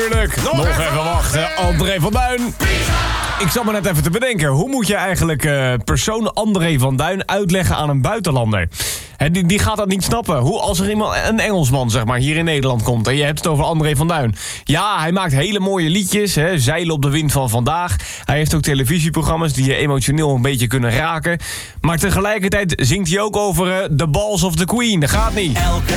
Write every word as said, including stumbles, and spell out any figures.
natuurlijk. Nog, Nog even, even wachten. André van Duin. Ik zat me net even te bedenken. Hoe moet je eigenlijk uh, persoon André van Duin uitleggen aan een buitenlander? He, die, die gaat dat niet snappen. Hoe als er iemand, een Engelsman zeg maar, hier in Nederland komt en je hebt het over André van Duin. Ja, hij maakt hele mooie liedjes. He, Zeilen op de wind van vandaag. Hij heeft ook televisieprogramma's die je emotioneel een beetje kunnen raken. Maar tegelijkertijd zingt hij ook over uh, The Balls of the Queen. Dat gaat niet. Elke